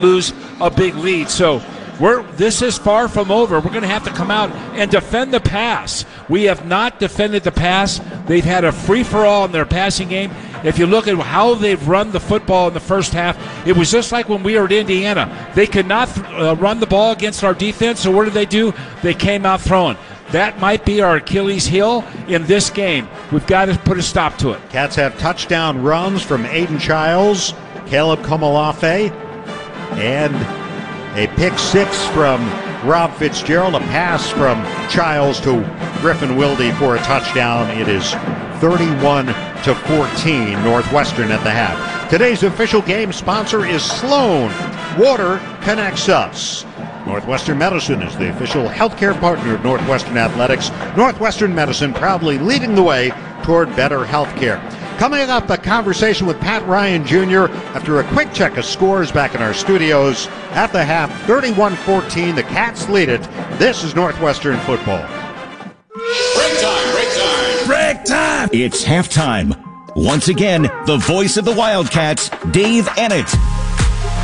lose a big lead. So this is far from over. We're going to have to come out and defend the pass. We have not defended the pass. They've had a free-for-all in their passing game. If you look at how they've run the football in the first half, it was just like when we were at Indiana. They could not run the ball against our defense, so what did? They came out throwing. That might be our Achilles heel in this game. We've got to put a stop to it. Cats have touchdown runs from Aiden Childs, Caleb Komolafe, and a pick six from Rob Fitzgerald, a pass from Childs to Griffin Wilde for a touchdown. It is 31-14, Northwestern at the half. Today's official game sponsor is Sloan. Water connects us. Northwestern Medicine is the official healthcare partner of Northwestern Athletics. Northwestern Medicine proudly leading the way toward better healthcare. Coming up, a conversation with Pat Ryan Jr. after a quick check of scores back in our studios. At the half, 31-14, the Cats lead it. This is Northwestern football. Break time, break time. Break time. It's halftime. Once again, the voice of the Wildcats, Dave Ennett.